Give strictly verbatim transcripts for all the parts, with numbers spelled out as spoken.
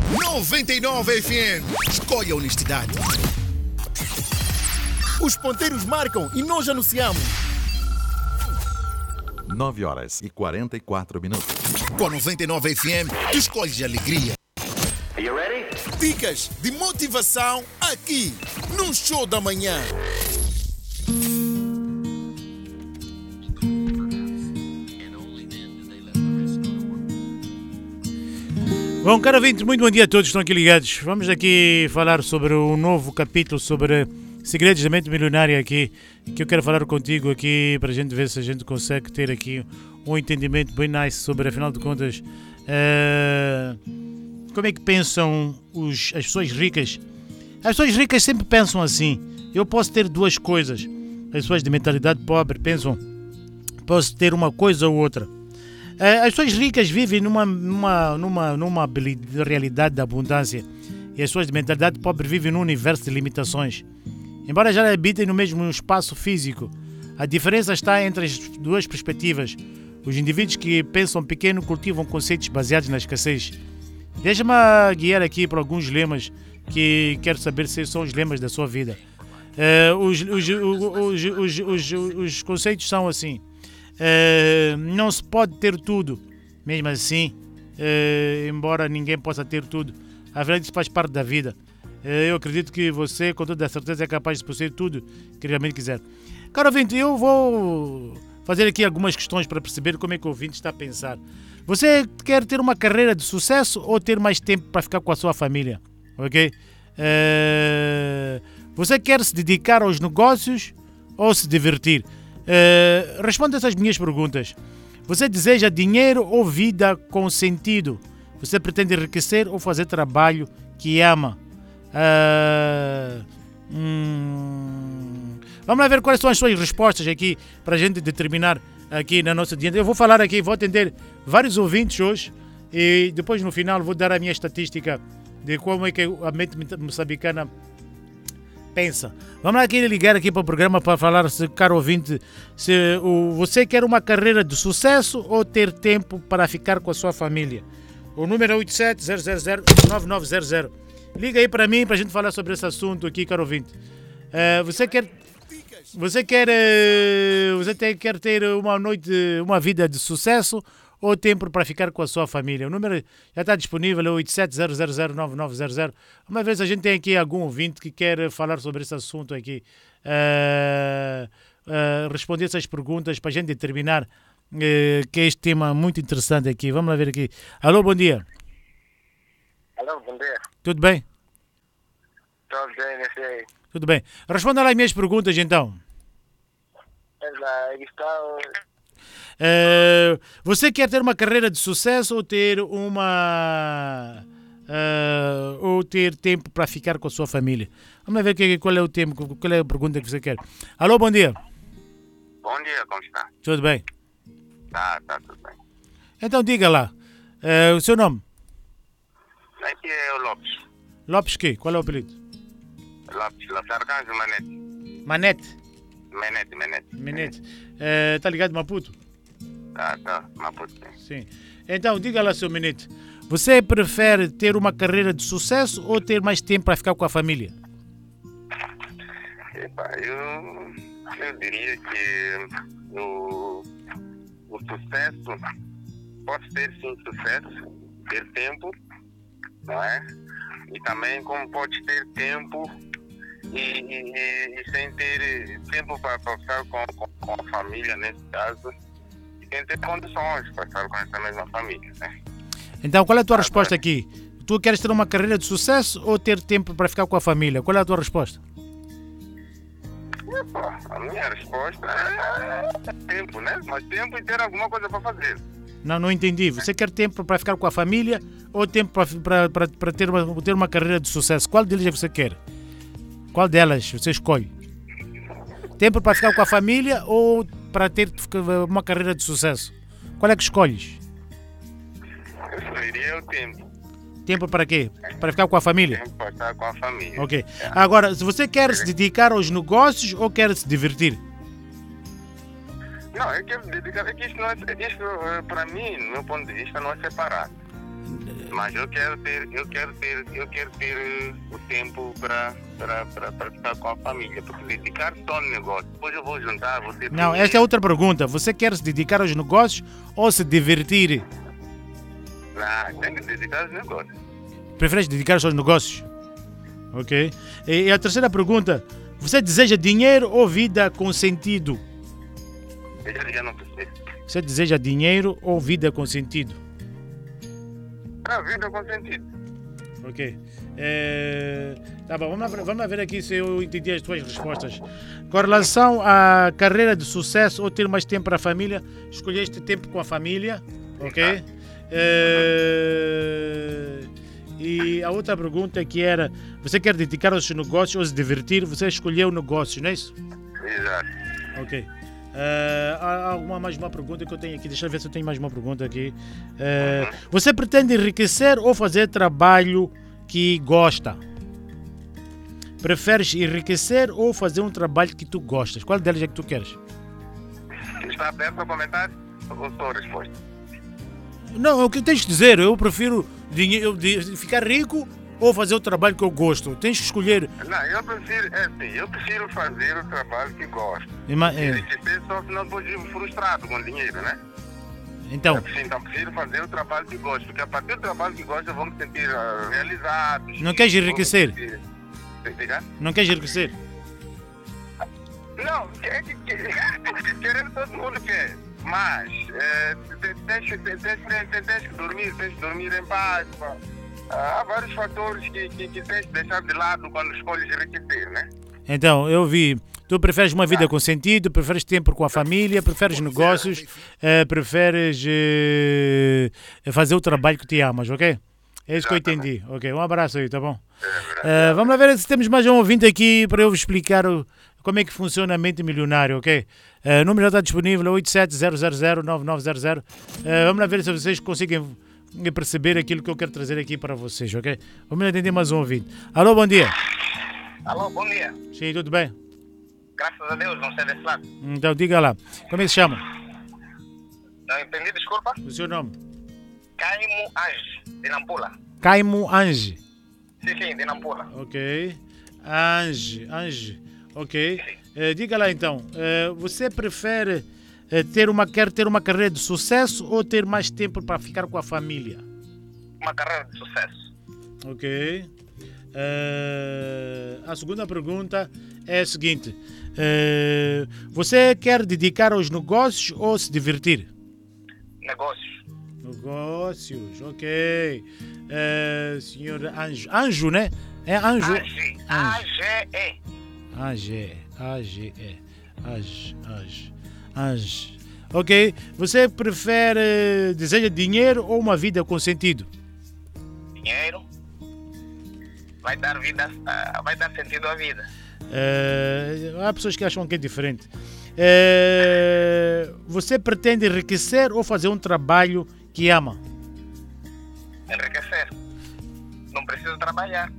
noventa e nove F M. Escolhe a honestidade. Os ponteiros marcam e nós anunciamos. nove horas e quarenta e quatro minutos. Com a noventa e nove F M, tu escolhes alegria. Are you ready? Dicas de motivação aqui no Show da Manhã. Bom, caro ouvinte, muito bom dia a todos que estão aqui ligados. Vamos aqui falar sobre um novo capítulo sobre segredos da mente milionária aqui, que eu quero falar contigo aqui para a gente ver se a gente consegue ter aqui um entendimento bem nice sobre, afinal de contas, uh, como é que pensam os, as pessoas ricas. As pessoas ricas sempre pensam assim: eu posso ter duas coisas. As pessoas de mentalidade pobre pensam: posso ter uma coisa ou outra. As pessoas ricas vivem numa, numa, numa, numa realidade da abundância, e as pessoas de mentalidade pobre vivem num universo de limitações. Embora já habitem no mesmo espaço físico, a diferença está entre as duas perspectivas. Os indivíduos que pensam pequeno cultivam conceitos baseados na escassez. Deixa-me guiar aqui por alguns lemas que quero saber se são os lemas da sua vida. Uh, os, os, os, os, os, os conceitos são assim: uh, não se pode ter tudo. Mesmo assim, uh, embora ninguém possa ter tudo, a verdade isso faz parte da vida. Uh, eu acredito que você, com toda a certeza, é capaz de possuir tudo que realmente quiser. Caro ouvinte, eu vou fazer aqui algumas questões para perceber como é que o ouvinte está a pensar. Você quer ter uma carreira de sucesso ou ter mais tempo para ficar com a sua família? Ok? Uh, você quer se dedicar aos negócios ou se divertir? Uh, responda essas minhas perguntas. Você deseja dinheiro ou vida com sentido? Você pretende enriquecer ou fazer trabalho que ama? Uh, hum, vamos lá ver quais são as suas respostas aqui para a gente determinar aqui na nossa diante. Eu vou falar aqui, vou atender vários ouvintes hoje e depois no final vou dar a minha estatística de como é que a mente moçambicana pensa. Vamos lá aqui ligar aqui para o programa para falar, se, caro ouvinte, se o, você quer uma carreira de sucesso ou ter tempo para ficar com a sua família. O número é oito sete zero zero zero nove nove zero zero. Liga aí para mim para a gente falar sobre esse assunto aqui, caro ouvinte. Uh, você quer... Você quer, você tem, quer ter uma noite, uma vida de sucesso ou tempo para ficar com a sua família? O número já está disponível, é oito sete zero zero zero nove nove zero zero. Uma vez a gente tem aqui algum ouvinte que quer falar sobre esse assunto aqui. Uh, uh, responder essas perguntas para a gente determinar uh, que é este tema muito interessante aqui. Vamos lá ver aqui. Alô, bom dia. Alô, bom dia. Tudo bem? Tudo bem, né, sei. Tudo bem. Responda lá as minhas perguntas, então. Uh, você quer ter uma carreira de sucesso ou ter uma... Uh, ou ter tempo para ficar com a sua família? Vamos ver que, qual é o tempo, qual é a pergunta que você quer. Alô, bom dia. Bom dia, como está? Tudo bem? Tá, tá tudo bem. Então diga lá, uh, o seu nome? Aqui é o Lopes. Lopes quê? Qual é o apelido? Lopes, Lopes Arcanjo Manete. Manete? Menete, Menete. Menete. Está uh, ligado Maputo? Tá, tá, Maputo. Sim. Então, diga lá, seu Menete, você prefere ter uma carreira de sucesso ou ter mais tempo para ficar com a família? Epa, eu, eu diria que o, o sucesso, pode ter sim sucesso, ter tempo, não é? E também como pode ter tempo e, e, e sem ter tempo para passar com, com, com a família, nesse caso, e sem ter condições de passar com essa mesma família, né? Então, qual é a tua Agora, resposta aqui? Tu queres ter uma carreira de sucesso ou ter tempo para ficar com a família? Qual é a tua resposta? Epa, a minha resposta é tempo, né? Mas tempo e ter alguma coisa para fazer. Não, não entendi. Você quer tempo para ficar com a família ou tempo para, para, para ter, uma, ter uma carreira de sucesso? Qual deles você quer? Qual delas você escolhe? Tempo para ficar com a família ou para ter uma carreira de sucesso? Qual é que escolhes? Eu escolheria o tempo. Tempo para quê? Para ficar com a família? Tempo para estar com a família. Ok. Agora, se você quer se dedicar aos negócios ou quer se divertir? Não, eu quero dedicar. É que isso, não é, isso para mim, no meu ponto de vista, não é separado. Mas eu quero ter, eu quero ter, eu quero ter eh, o tempo para para para para ficar com a família, porque dedicar só no negócio. Depois eu vou juntar, vou ter. Não, esta é outra pergunta. Você quer se dedicar aos negócios ou se divertir? Ah, tem que dedicar aos negócios. Preferes dedicar-se aos negócios? Ok. E e a terceira pergunta. Você deseja dinheiro ou vida com sentido? Eu já, já não percebi. Você deseja dinheiro ou vida com sentido? A vida com sentido. Ok. É, tá bom, vamos lá, vamos lá ver aqui se eu entendi as tuas respostas. Com relação à carreira de sucesso ou ter mais tempo para a família, escolheste tempo com a família, ok? É, e a outra pergunta que era, você quer dedicar aos seus negócios ou se divertir? Você escolheu negócios, não é isso? Exato. Ok. Uh, há alguma mais uma pergunta que eu tenho aqui? Deixa eu ver se eu tenho mais uma pergunta aqui. Uh, você pretende enriquecer ou fazer trabalho que gosta? Preferes enriquecer ou fazer um trabalho que tu gostas? Qual deles é que tu queres? Está aberto a comentário? Ou só a resposta? Não, o que tens de dizer? Eu prefiro dinheiro, de ficar rico ou fazer o trabalho que eu gosto. Tens que escolher. Não, eu prefiro, é assim, eu prefiro fazer o trabalho que gosto. Ima- é. Enriquecer só que não vou ir frustrado com dinheiro, né? Então, Eu prefiro, então, prefiro fazer o trabalho que gosto, porque a partir do trabalho que gosto eu vou me sentir uh, realizado. Não queres enriquecer? Vou me sentir- Entendeu? não queres enriquecer? Não, quer que, que, querendo todo mundo quer, mas é, tens, tens, tens, tens, tens, tens que dormir, tens que dormir em paz. Pá. Há vários fatores que, que, que tens de deixar de lado quando escolhes enriquecer, né? Então, eu vi. Tu preferes uma vida com sentido, preferes tempo com a família, preferes negócios, eh, preferes eh, fazer o trabalho que te amas, ok? É isso que eu entendi. Ok, um abraço aí, tá bom? Eh, vamos lá ver se temos mais um ouvinte aqui para eu vos explicar o- como é que funciona a mente milionária, ok? Eh, o número já está disponível, oito sete zero zero zero nove nove zero zero. Eh, vamos lá ver se vocês conseguem perceber aquilo que eu quero trazer aqui para vocês, ok? Vamos lá atender mais um ouvinte. Alô, bom dia. Alô, bom dia. Sim, tudo bem? Graças a Deus, não sei desse lado. Então, diga lá. Como é que se chama? Não entendi, desculpa. O seu nome? Caimo Ange, de Nampula. Caimo Ange. Sim, sim, de Nampula. Ok. Ange, Ange. Ok. Eh, diga lá então, eh, você prefere eh, ter uma, quer ter uma carreira de sucesso ou ter mais tempo para ficar com a família? Uma carreira de sucesso. Ok. Eh, a segunda pergunta é a seguinte. eh, você quer dedicar aos negócios ou se divertir? Negócios. Negócios, ok. Eh, senhor Anjo. Anjo, né? É Anjo. Ange. A G E. A G, A G E, Ange, Ange, Ange. Ok, você prefere, deseja dinheiro ou uma vida com sentido? Dinheiro. Vai dar vida, ah, vai dar sentido à vida. Eh, há pessoas que acham que é diferente. Eh, você pretende enriquecer ou fazer um trabalho que ama? Enriquecer. Não preciso trabalhar.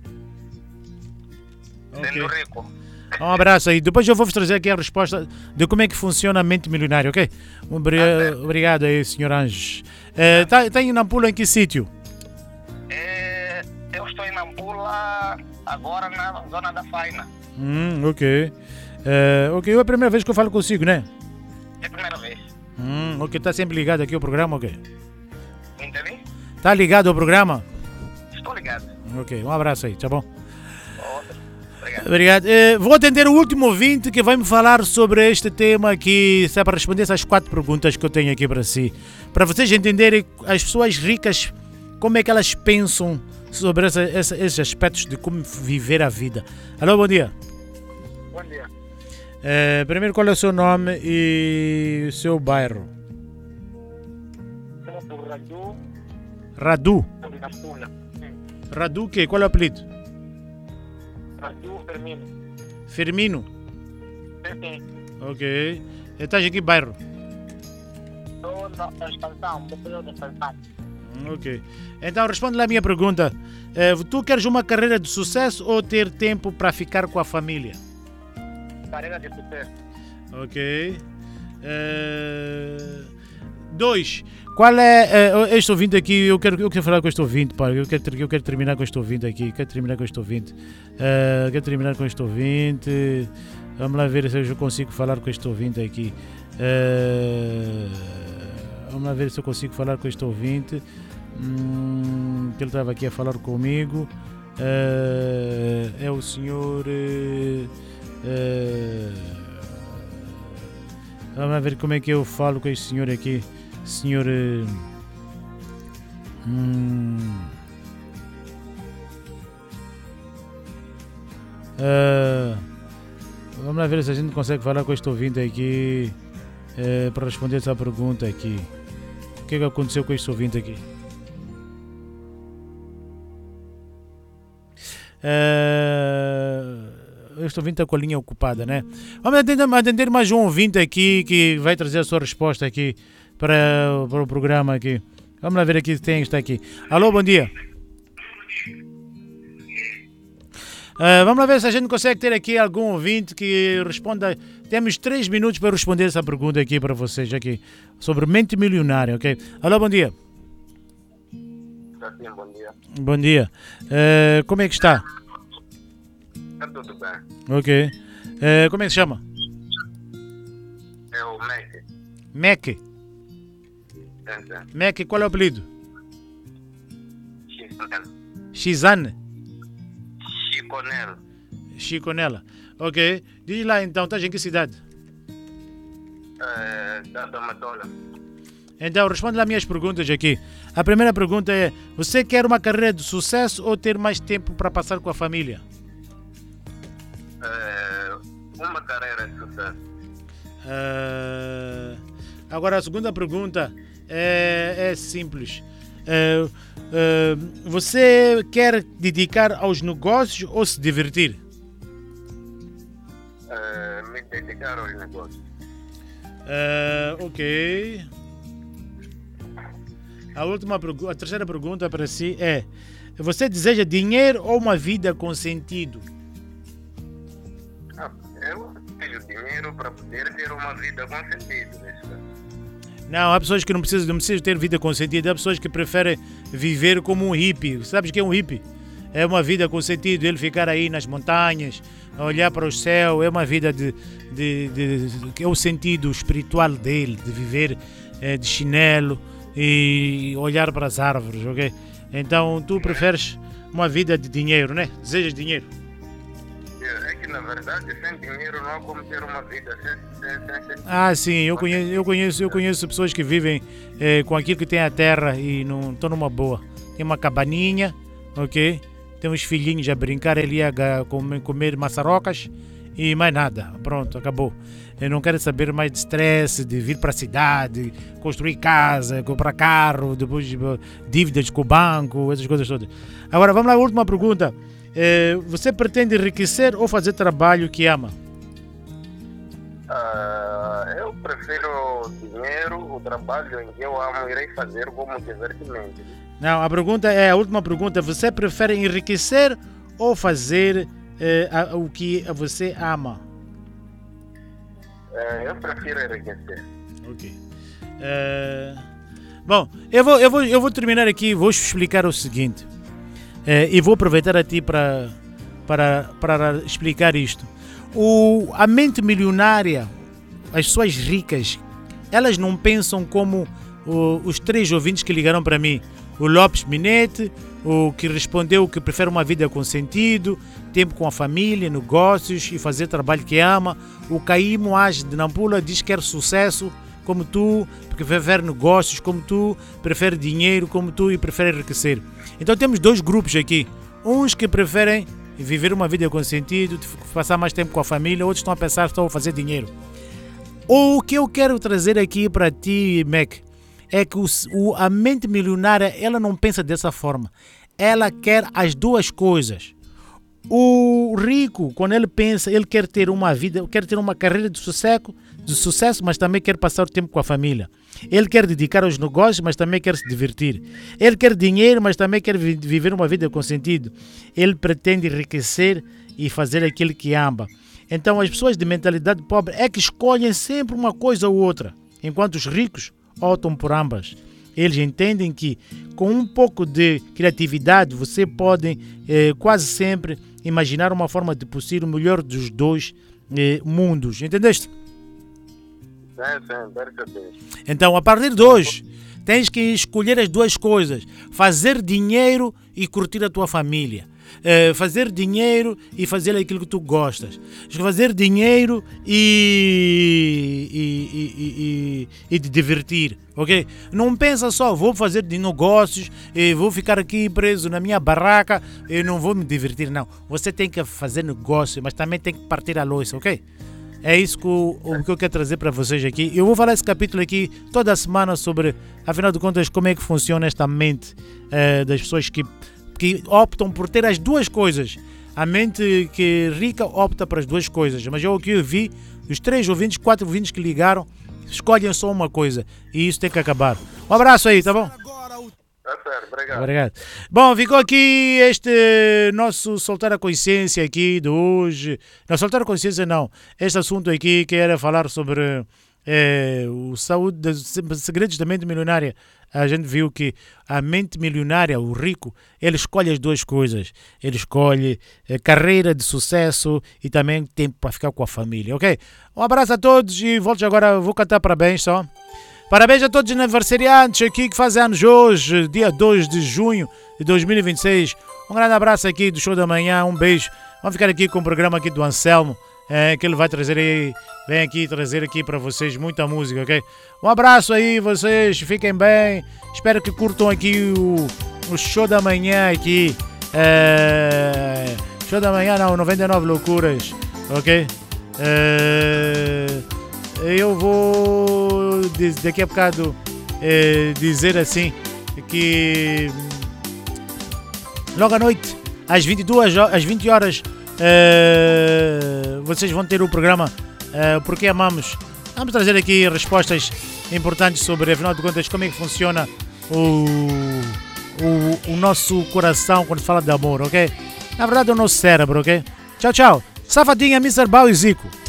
Sendo Ok. rico. Um abraço aí. Depois eu vou-vos trazer aqui a resposta de como é que funciona a mente milionária, ok? Obri- Obrigado aí, senhor Anjos. Está tá em Nampula em que sítio? É, eu estou em Nampula agora na zona da Faina. Hum, ok. Eh, ok, é a primeira vez que eu falo consigo, né? É a primeira vez. Hum, ok, está sempre ligado aqui ao programa, ok? Entendi? Está ligado ao programa? Estou ligado. Ok, um abraço aí, tá bom? Outro. Obrigado. Obrigado. Eh, vou atender o último ouvinte que vai me falar sobre este tema aqui, se é para responder essas quatro perguntas que eu tenho aqui para si. Para vocês entenderem as pessoas ricas, como é que elas pensam sobre essa, essa, esses aspectos de como viver a vida. Alô, bom dia. Bom dia. Eh, primeiro, qual é o seu nome e o seu bairro? Estamos por Radu, Radu. de Nampula. Radu o quê? Qual é o apelido? Radu Firmino. Firmino. Sim. Ok. Estás aqui bairro? Estou na expansão, depois da expansão. Ok. Então responde lá a minha pergunta. Eh, tu queres uma carreira de sucesso ou ter tempo para ficar com a família? Carreira de sucesso. Ok. Eh, Dois. Qual é uh, este ouvinte aqui? Eu quero, eu quero falar com este ouvinte, pá. Eu quero, eu quero terminar com este ouvinte aqui. Quero terminar com este ouvinte. Uh, quero terminar com este ouvinte. Vamos lá ver se eu consigo falar com este ouvinte aqui. Uh, vamos lá ver se eu consigo falar com este ouvinte. Hum, que ele estava aqui a falar comigo. Uh, é o senhor. Uh, uh, vamos lá ver como é que eu falo com este senhor aqui. Senhor. Uh, hum, uh, vamos lá ver se a gente consegue falar com este ouvinte aqui uh, para responder essa pergunta aqui. O que é que aconteceu com este ouvinte aqui? Uh, este ouvinte está com a linha ocupada, né? Vamos atender, atender mais um ouvinte aqui que vai trazer a sua resposta aqui para, para o programa aqui. Vamos lá ver aqui se tem, está aqui. Alô, bom dia. Uh, vamos lá ver se a gente consegue ter aqui algum ouvinte que responda. Temos três minutos para responder essa pergunta aqui para vocês aqui sobre mente milionária, ok? Alô, bom dia. Sim, bom dia. Bom dia. Uh, como é que está? Está tudo bem. Ok. Uh, como é que se chama? É o Mac. Mac. Entendi. Mac, qual é o apelido? Chiconel. Xizane. Chiconel. Chiconela. Ok. Diz lá então, estás em que cidade? É, da Domatola. Então, responde lá as minhas perguntas aqui. A primeira pergunta é: você quer uma carreira de sucesso ou ter mais tempo para passar com a família? É, uma carreira de sucesso. Uh, agora, a segunda pergunta é, é simples. Uh, uh, você quer dedicar aos negócios ou se divertir? É, me dedicar aos negócios. Uh, ok. A última pergunta, a terceira pergunta para si é: você deseja dinheiro ou uma vida com sentido? Ah, eu tenho dinheiro para poder ter uma vida com sentido. Nesse caso. Não, há pessoas que não precisam, não precisam ter vida com sentido. Há pessoas que preferem viver como um hippie. Sabes o que é um hippie? É uma vida com sentido. Ele ficar aí nas montanhas, olhar para o céu. É uma vida de, de, de, de é o sentido espiritual dele, de viver é, de chinelo e olhar para as árvores, ok? Então tu preferes uma vida de dinheiro, né? Desejas dinheiro? É que na verdade sem dinheiro não há como ter uma vida sem, sem, sem sentido. Ah, sim, eu conheço, eu conheço, eu conheço pessoas que vivem eh, com aquilo que tem a terra e não estão numa boa. Tem uma cabaninha, ok? Tem uns filhinhos a brincar ali, a comer, comer maçarocas e mais nada. Pronto, acabou. Eu não quero saber mais de estresse, de vir para a cidade, construir casa, comprar carro, depois dívidas com o banco, essas coisas todas. Agora, vamos lá, a última pergunta. Eh, você pretende enriquecer ou fazer trabalho que ama? Uh, eu prefiro dinheiro, o trabalho em que eu amo irei fazer como divertimento. Não, a pergunta é, a última pergunta, você prefere enriquecer ou fazer eh, a, o que você ama? Uh, eu prefiro enriquecer. Ok. Uh, bom, eu vou, eu, vou, eu vou terminar aqui, vou explicar o seguinte. Uh, e vou aproveitar a ti para, para, para explicar isto. O, a mente milionária, as pessoas ricas, elas não pensam como o, os três ouvintes que ligaram para mim. O Lopes Minete, o que respondeu que prefere uma vida com sentido, tempo com a família, negócios e fazer trabalho que ama. O Caí Moage de Nampula diz que quer sucesso como tu, porque prefere negócios como tu, prefere dinheiro como tu e prefere enriquecer. Então temos dois grupos aqui. Uns que preferem viver uma vida com sentido, passar mais tempo com a família, outros estão a pensar só em fazer dinheiro. O que eu quero trazer aqui para ti, Mac, é que o, o, a mente milionária, ela não pensa dessa forma. Ela quer as duas coisas. O rico, quando ele pensa, ele quer ter uma vida, quer ter uma carreira de sucesso, de sucesso, mas também quer passar o tempo com a família. Ele quer dedicar aos negócios, mas também quer se divertir. Ele quer dinheiro, mas também quer vi- viver uma vida com sentido. Ele pretende enriquecer e fazer aquilo que ama. Então as pessoas de mentalidade pobre é que escolhem sempre uma coisa ou outra, enquanto os ricos optam por ambas. Eles entendem que com um pouco de criatividade você pode eh, quase sempre imaginar uma forma de possível o melhor dos dois eh, mundos. Entendeste? É, sim, percebi. Então, a partir de hoje, tens que escolher as duas coisas. Fazer dinheiro e curtir a tua família. Uh, fazer dinheiro e fazer aquilo que tu gostas. Fazer dinheiro e, e, e, e, e te divertir, ok? Não pensa só, vou fazer de negócios e vou ficar aqui preso na minha barraca e não vou me divertir, não. Você tem que fazer negócio, mas também tem que partir a louça, ok? É isso que, o, o que eu quero trazer para vocês aqui. Eu vou falar esse capítulo aqui toda semana sobre, afinal de contas, como é que funciona esta mente uh, das pessoas que que optam por ter as duas coisas. A mente que rica opta para as duas coisas. Mas eu aqui eu vi, os três ouvintes, quatro ouvintes que ligaram, escolhem só uma coisa. E isso tem que acabar. Um abraço aí, tá bom? Tá certo, obrigado. Obrigado. Bom, ficou aqui este nosso Soltar a Consciência aqui de hoje. Não, Soltar a Consciência não. Este assunto aqui que era falar sobre é, o saúde, os segredos da mente milionária. A gente viu que a mente milionária, o rico, ele escolhe as duas coisas. Ele escolhe eh, carreira de sucesso e também tempo para ficar com a família, ok? Um abraço a todos e volto agora, vou cantar parabéns só. Parabéns a todos os aniversariantes aqui que fazem anos hoje, dia dois de junho de dois mil e vinte e seis. Um grande abraço aqui do Show da Manhã, um beijo. Vamos ficar aqui com o programa aqui do Anselmo. É, que ele vai trazer aí, vem aqui trazer aqui para vocês muita música, ok? Um abraço aí vocês, fiquem bem, espero que curtam aqui o, o Show da Manhã aqui, é, Show da Manhã não, noventa e nove Loucuras, ok? É, eu vou daqui a bocado é, dizer assim, que logo à noite, às vinte e duas, às vinte horas, Uh, vocês vão ter o programa uh, Porque Amamos. Vamos trazer aqui respostas importantes sobre, afinal de contas, como é que funciona o, o, o nosso coração quando fala de amor, ok? Na verdade é o nosso cérebro, ok? Tchau, tchau. Safadinha, mister Bau e Zico.